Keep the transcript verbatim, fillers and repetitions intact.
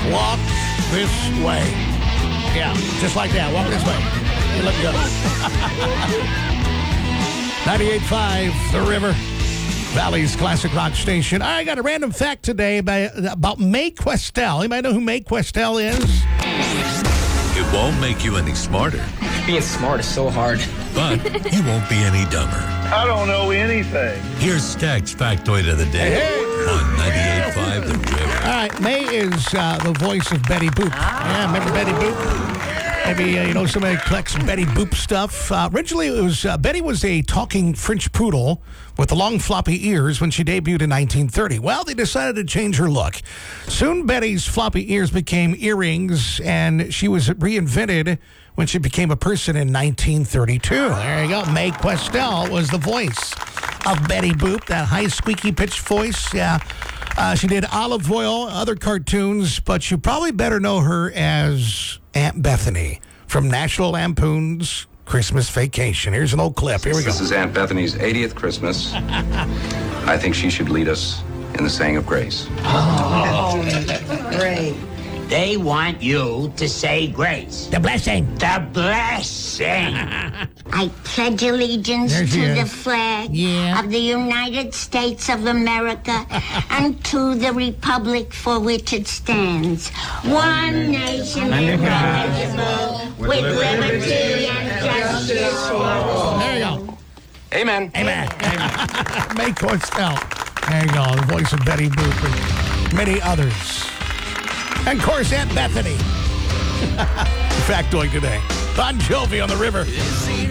Walk this way. Yeah, just like that. Walk this way. You look good. ninety-eight point five, The River. Valley's classic rock station. I got a random fact today about, about Mae Questel. Anybody know who Mae Questel is? It won't make you any smarter. Being smart is so hard. But you won't be any dumber. I don't know anything. Here's Stag's factoid of the day Hey. on ninety-eight point five The River. All right, Mae is uh, the voice of Betty Boop. Yeah, remember Betty Boop? Maybe, uh, you know, somebody collects Betty Boop stuff. Uh, originally, it was uh, Betty was a talking French poodle with the long floppy ears when she debuted in nineteen thirty. Well, they decided to change her look. Soon, Betty's floppy ears became earrings, and she was reinvented when she became a person in nineteen thirty-two. There you go. Mae Questel was the voice of Betty Boop, that high squeaky pitched voice. Yeah. Uh, she did Olive Oil, other cartoons, but you probably better know her as Aunt Bethany from National Lampoon's Christmas Vacation. Here's an old clip. Here we go. This is Aunt Bethany's eightieth Christmas. I think she should lead us in the saying of grace. Oh, great. They want you to say grace. The blessing. The blessing. I pledge allegiance There she to the is. flag Yeah. of the United States of America and to the republic for which it stands. One nation indivisible, with liberty and justice for all. There you go. Amen. Amen. Mae Questel. There you go. The voice of Betty Boop and many others. And, of course, Aunt Bethany. Factoid today. Bon Jovi on The River.